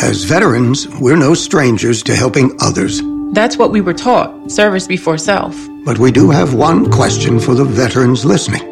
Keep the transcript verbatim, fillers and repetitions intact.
As veterans, we're no strangers to helping others. That's what we were taught, service before self. But we do have one question for the veterans listening.